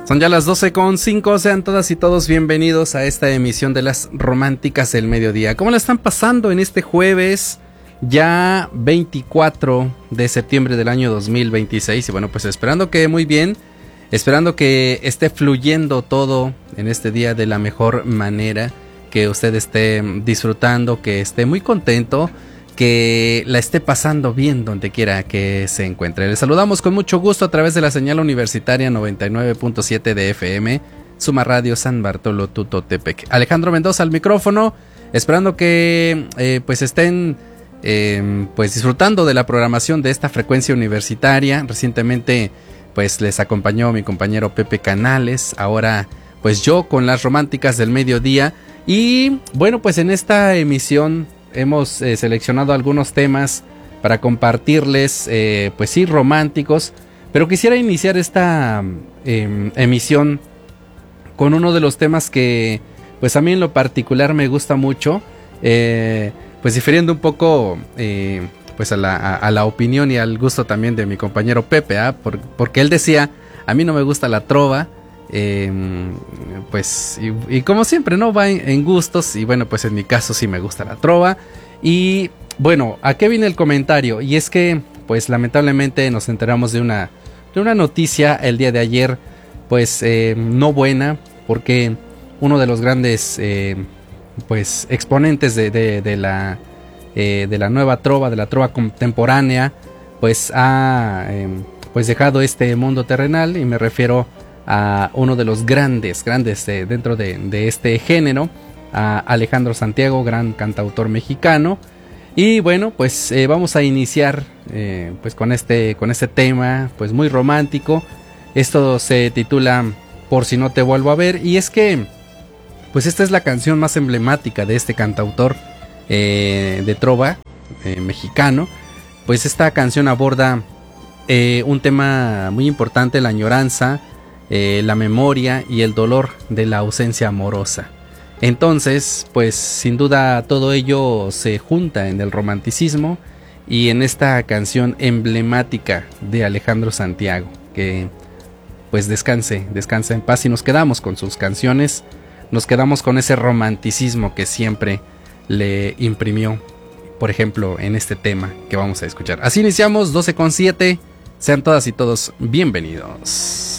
Son ya las 12:05, sean todas y todos bienvenidos a esta emisión de las Románticas del Mediodía. ¿Cómo la están pasando en este jueves, ya 24 de septiembre del año 2026? Y bueno, pues esperando que muy bien, esperando que esté fluyendo todo en este día de la mejor manera, que usted esté disfrutando, que esté muy contento, que la esté pasando bien donde quiera que se encuentre. Les saludamos con mucho gusto a través de la señal universitaria 99.7 de FM, Suma Radio San Bartolo Tutotepec. Alejandro Mendoza al micrófono, esperando que pues estén pues disfrutando de la programación de esta frecuencia universitaria. Recientemente pues les acompañó mi compañero Pepe Canales, ahora pues yo con las Románticas del Mediodía. Y bueno, pues en esta emisión hemos seleccionado algunos temas para compartirles, pues sí, románticos, pero quisiera iniciar esta emisión con uno de los temas que pues a mí en lo particular me gusta mucho, pues difiriendo un poco pues a la opinión y al gusto también de mi compañero Pepe, porque él decía, a mí no me gusta la trova. Pues y como siempre, ¿no? Va en gustos. Y bueno, pues en mi caso sí me gusta la trova. Y bueno, ¿a qué viene el comentario? Y es que pues lamentablemente nos enteramos de una noticia el día de ayer, pues no buena, porque uno de los grandes pues exponentes de la nueva trova, de la trova contemporánea, pues ha pues dejado este mundo terrenal, y me refiero a uno de los grandes dentro de este género, a Alejandro Santiago, gran cantautor mexicano. Y bueno, pues vamos a iniciar pues con este tema pues muy romántico. Esto se titula Por si no te vuelvo a ver, y es que pues esta es la canción más emblemática de este cantautor de trova mexicano. Pues esta canción aborda un tema muy importante, la añoranza, la memoria y el dolor de la ausencia amorosa. Entonces, pues sin duda todo ello se junta en el romanticismo y en esta canción emblemática de Alejandro Santiago, que pues descanse en paz, y nos quedamos con sus canciones, nos quedamos con ese romanticismo que siempre le imprimió, por ejemplo, en este tema que vamos a escuchar. Así iniciamos, 12:07, sean todas y todos bienvenidos.